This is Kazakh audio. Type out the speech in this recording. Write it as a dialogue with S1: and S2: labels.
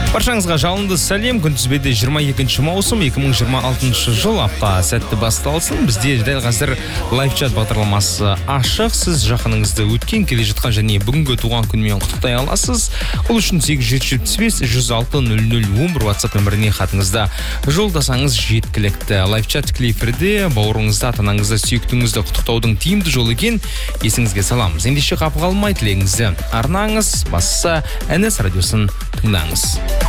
S1: Баршаңызға жалынды сәлем. Күнтізбеде 22 маусым 2026 жыл апта сәтті басталсын. Бізде дәл қазір лайфчат бағдарламасы ашық. Сіз жақыныңызды өткен, келе жатқан және бүгінгі туған күнмен құттықтай аласыз. Ол үшін 875-106-00-11 WhatsApp нөміріне хатыңызда жолдасаңыз жеткілікті. Лайфчат клейферде бауырыңызды, атанаңызды, сүйіктіңізді құттықтаудың тиімді жолы екен. Есіңізге саламыз. Ендеше қапы қалмай тілегіңізді арнаңыз, басса әнес радиосын тыңдаңыз.